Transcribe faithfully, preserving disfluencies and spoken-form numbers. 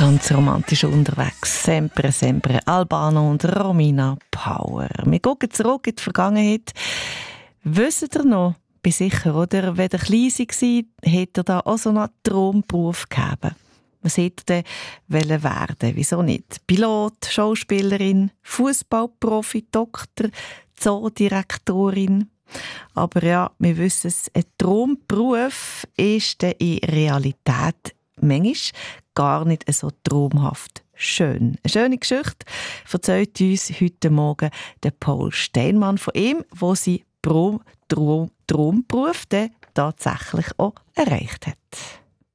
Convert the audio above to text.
Ganz romantisch unterwegs. Sempre, sempre. Albano und Romina Power. Wir schauen zurück in die Vergangenheit. Wisst ihr noch, bin sicher, oder? Wenn ihr klein war, hätte ihr da auch so einen Traumberuf gehabt. Was hätte ihr werden? Wieso nicht? Pilot, Schauspielerin, Fußballprofi, Doktor, Zoodirektorin. Aber ja, wir wissen es, ein Traumberuf ist in Realität manchmal gar nicht so traumhaft schön. Eine schöne Geschichte erzählt uns heute Morgen der Paul Steinmann von ihm, wo sie Traum, Traum, Traumberuf tatsächlich auch erreicht hat.